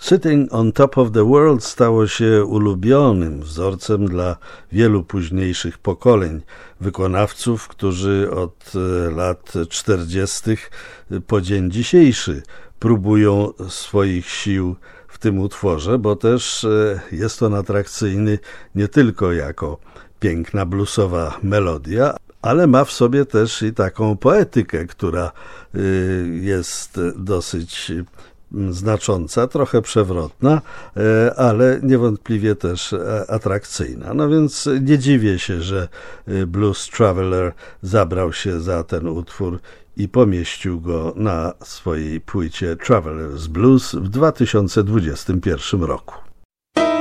Sitting on Top of the World stało się ulubionym wzorcem dla wielu późniejszych pokoleń wykonawców, którzy od lat 40. po dzień dzisiejszy próbują swoich sił w tym utworze, bo też jest on atrakcyjny nie tylko jako piękna bluesowa melodia, ale ma w sobie też i taką poetykę, która jest dosyć znacząca, trochę przewrotna, ale niewątpliwie też atrakcyjna. No więc nie dziwię się, że Blues Traveler zabrał się za ten utwór i pomieścił go na swojej płycie Traveler's Blues w 2021 roku.